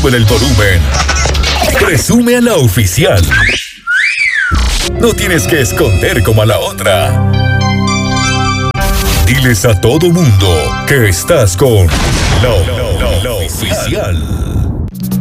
sube el volumen. Presume a la oficial. No tienes que esconder como a la otra. Diles a todo mundo que estás con la oficial.